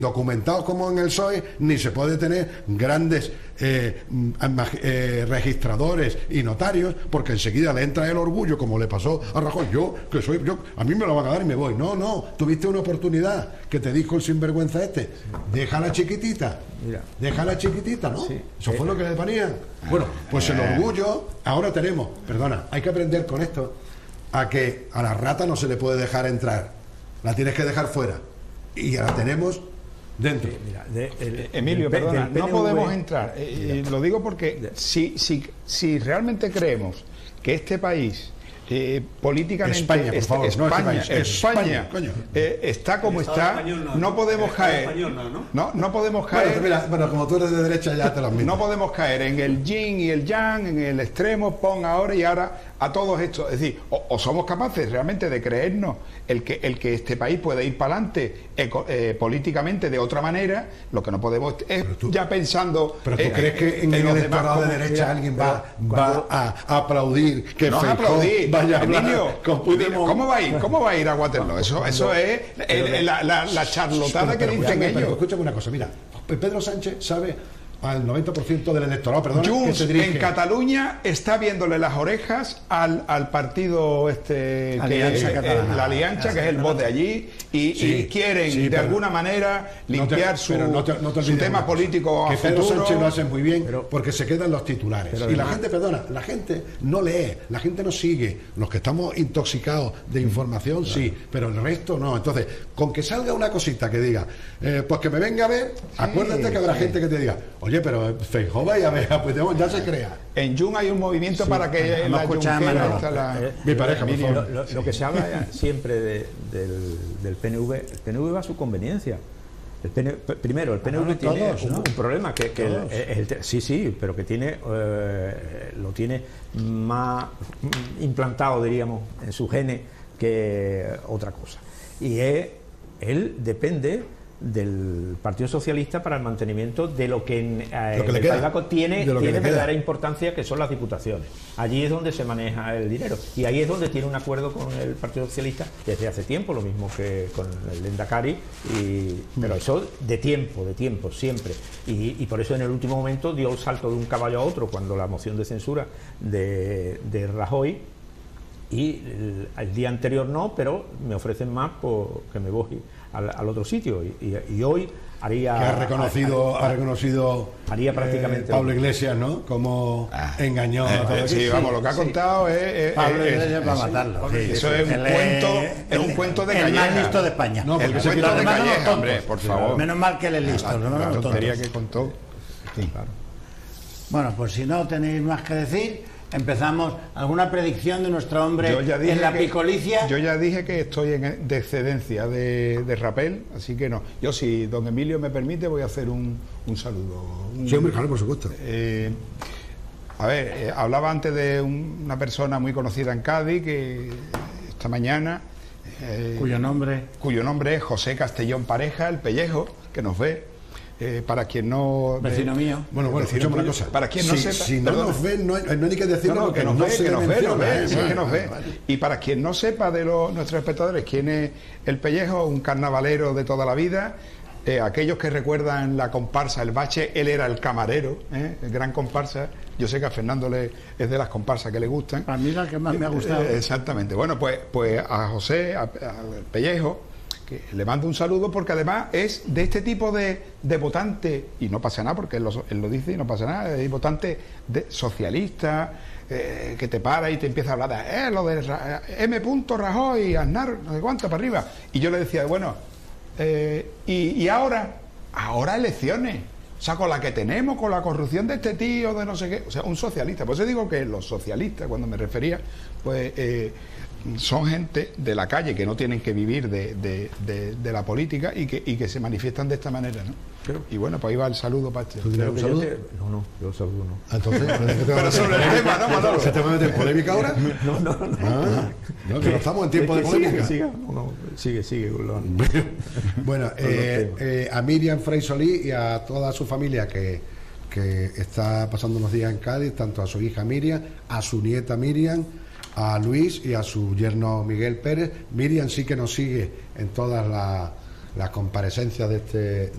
documentados como en el PSOE, ni se puede tener grandes registradores y notarios, porque enseguida le entra el orgullo, como le pasó a Rajoy. Yo, a mí me lo van a dar y me voy. No, tuviste una oportunidad, que te dijo el sinvergüenza este, déjala chiquitita, ¿no? Sí. Eso fue lo que le ponían. Bueno, pues el orgullo, ahora tenemos, perdona, hay que aprender con esto, a que a la rata no se le puede dejar entrar, la tienes que dejar fuera, y la tenemos dentro. Mira, Emilio, perdona, no podemos entrar. Lo digo porque si realmente creemos que este país políticamente España, por favor, España está como está, no podemos caer. No podemos caer. Bueno, como tú eres de derecha ya te lo admito. No podemos caer en el yin y el yang, en el extremo, pon ahora y ahora a todos estos. Es decir, o somos capaces realmente de creernos el que este país puede ir para adelante políticamente de otra manera. Lo que no podemos es ya pensando. Pero tú crees que en el electorado de derecha alguien va a aplaudir que no Feijóo vaya a hablar con Puigdemont? ¿Cómo va a ir a Waterloo? Eso es la charlotada que dicen ellos. Pero escúchame una cosa, mira, Pedro Sánchez sabe al 90% del electorado, perdón, Junts que se dirige en Cataluña está viéndole las orejas al partido Alianza Catalana, la Alianza, que es el voz de allí, y quieren de alguna manera limpiar su tema político a futuro. Pedro Sánchez lo hace muy bien, porque se quedan los titulares. Y la gente, perdona, la gente no lee, la gente no sigue. Los que estamos intoxicados de información, sí, pero el resto no. Entonces, con que salga una cosita que diga, pues que me venga a ver, acuérdate que habrá gente que te diga, oye, pero Feijóo vaya a ver, pues ya se crea. En Jun hay un movimiento para que la Junquera mi pareja, por favor. Lo que se habla siempre del PNV, el PNV va a su conveniencia. Primero, el PNV tiene un problema que sí, pero que tiene lo tiene más implantado, diríamos, en su gene que otra cosa. Y él depende del Partido Socialista para el mantenimiento de lo que en el País Vasco tiene verdadera importancia, que son las diputaciones. Allí es donde se maneja el dinero, y ahí es donde tiene un acuerdo con el Partido Socialista desde hace tiempo, lo mismo que con el Lehendakari, pero eso de tiempo siempre, y por eso en el último momento dio el salto de un caballo a otro cuando la moción de censura de Rajoy, y el día anterior no, pero me ofrecen más porque me voy al otro sitio, y hoy haría... Que ha reconocido prácticamente Pablo Iglesias, ¿no? Como engañó a todo. Sí, vamos, lo que ha contado es Pablo Iglesias va a matarlo. Eso es un cuento de Calleja. El más listo de España. No, el cuento de Calleja, hombre, por favor. Menos mal que él es listo. La tontería que contó. Sí, claro. Bueno, pues si no tenéis más que decir, empezamos. ¿Alguna predicción de nuestro hombre en la picolicia? Yo ya dije que estoy en excedencia de rapel, así que no. Yo, si don Emilio me permite, voy a hacer un saludo. Sí, hombre, claro, por supuesto. A ver, hablaba antes de una persona muy conocida en Cádiz, que esta mañana... cuyo nombre es José Castellón Pareja, el Pellejo, que nos ve. Para quien no... Vecino mío. Bueno, escuchame una cosa. Para quien no sepa... Si no nos ve, no hay ni que decirlo, que nos ve. Y para quien no sepa de nuestros espectadores quién es el Pellejo, un carnavalero de toda la vida, aquellos que recuerdan la comparsa El Bache, él era el camarero, el gran comparsa. Yo sé que a Fernando es de las comparsas que le gustan. A mí la que más me ha gustado. Exactamente. Bueno, pues a José, al Pellejo, le mando un saludo, porque además es de este tipo de votante, y no pasa nada porque él lo dice y no pasa nada, de votante socialista, que te para y te empieza a hablar de lo de M. Rajoy, Aznar, no sé cuánto para arriba, y yo le decía, bueno, y ahora elecciones, o sea, con la que tenemos, con la corrupción de este tío, de no sé qué, o sea, un socialista. Por eso digo que los socialistas, cuando me refería, pues son gente de la calle, que no tienen que vivir de la política, y que se manifiestan de esta manera, ¿no? Y bueno, pues ahí va el saludo para este. ¿Tú tienes un saludo? No, yo saludo no. Entonces, pero sobre el tema, ¿no, Manolo? ¿Se te va a meter en polémica ahora? No, que no estamos en tiempo de polémica. Sigue. Bueno, a Miriam Frey Solís y a toda su familia que está pasando unos días en Cádiz, tanto a su hija Miriam, a su nieta Miriam, a Luis y a su yerno Miguel Pérez. Miriam sí que nos sigue en todas las comparecencias de